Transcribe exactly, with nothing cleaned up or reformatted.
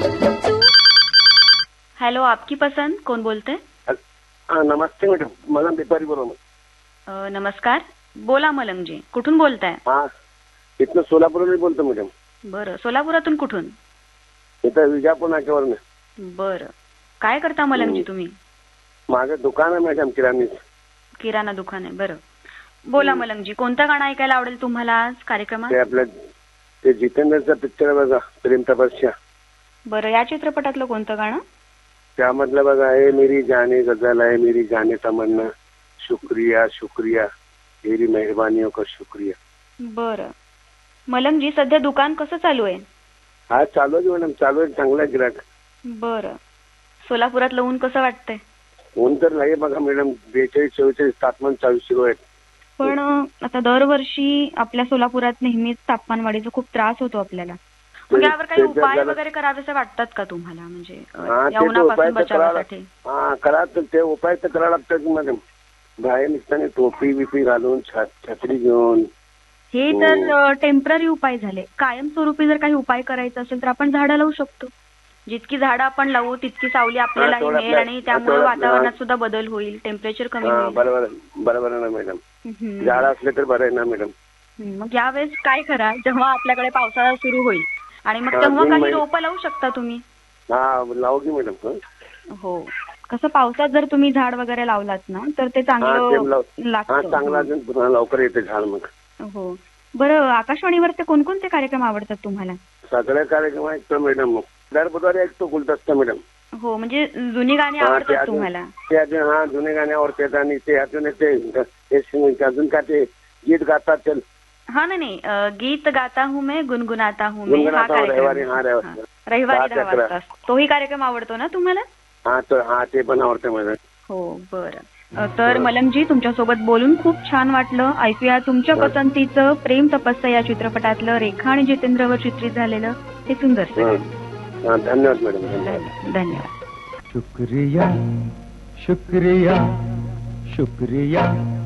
Hello, आपकी पसंद, कौन बोलते हैं? हाँ नमस्ते मैडम, मलंग व्यापारी बोलो मैं. अ, नमस्कार, बोला मलंगजी, कुठून बोलताय? हा, इथनं सोलापूरवरून बोलतो मॅडम. बरं, सोलापुरातून कुठून? इथं विजापूर नाक्यावरून. बरं, काय करता मलंगजी तुम्ही? माझं दुकान आहे मॅडम, किराणी किराणा दुकान आहे. बरं, बोला मलंगजी, कोणतं गाणं ऐकायला आवडेल तुम्हाला आज कार्यक्रमात? ते आपलं ते जितेंद्रचं पिक्चर बघा, प्रेम तपस्या. बरं, या चित्रपटातलं कोणतं गाणं? त्यामधलं बघा, आहे मेरी जाने गजल आहे, मेरी जाने तमन्ना, शुक्रिया शुक्रिया, तेरी मेहरबानियों का शुक्रिया. बरं, मलंगजी सध्या दुकान कसं चालू आहे? हा चालू आहे मॅडम, चालू आहे, चांगला गिराक. बरं, सोलापुरातलं ऊन कसं वाटतंय? ऊन तर नाही बघा मॅडम, बेचाळीस चव्वेचाळीस तापमान चालू सुरू आहे. पण आता दरवर्षी आपल्या सोलापुरात नेहमीच तापमान वाढीचा खूप त्रास होतो आपल्याला. मग यावर काही उपाय वगैरे करावेसे वाटतात का तुम्हाला, म्हणजे या उन्हापासून बचावासाठी? हा करा, तर ते उपाय तर करावं लागतात मॅडम. बाहेर निघताना टोपी बिपी घालून, छत्री घेऊन. हे तर टेम्पररी उपाय झाले. कायमस्वरूपी जर काही उपाय करायचा असेल तर आपण झाडं लावू शकतो. जितकी झाडं आपण लावू तितकी सावली आपल्याला मिळेल आणि त्यामुळे वातावरणात सुद्धा बदल होईल, टेम्परेचर कमी होईल. बरोबर बरोबर ना मॅडम, झाड असले तर बरं आहे ना मॅडम. मग यावेळेस काय करा, जेव्हा आपल्याकडे पावसाळा सुरू होईल आणि मग तेव्हा काही रोपं लावू शकता तुम्ही. हा लावू की मॅडम. हो, कसं पावसात जर तुम्ही झाड वगैरे लावलात ना तर ते चांगलं लागतं, चांगला लवकर येते झाड. मग हो. बरं, आकाशवाणीवरती कोणकोणते कार्यक्रम आवडतात तुम्हाला? सगळे कार्यक्रम ऐकतो मॅडम. दर बुधवारी ऐकतो गुलदस्ता मॅडम. हो, म्हणजे जुनी गाणी आवडतात तुम्हाला? ते अजून हा जुने गाणे आवडतात आणि ते अजून ते अजून का ते गीत गातात ते. हा नाही, गीत गाता हूँ मैं, गुनगुनाता हूँ मैं, हा कार्यक्रम रविवारी दहा वाजता. तोही कार्यक्रम आवडतो ना तुम्हाला? हा तर हा ते पण आवडतं मला. हो, बरं. तर मलंगजी, तुमच्यासोबत बोलून खूप छान वाटलं. ऐकूया तुमच्या पसंतीचं प्रेम तपस्या या चित्रपटातलं रेखा आणि जितेंद्रवर चित्रित झालेलं हे सुंदर. धन्यवाद मॅडम, धन्यवाद. धन्यवाद. शुक्रिया शुक्रिया शुक्रिया.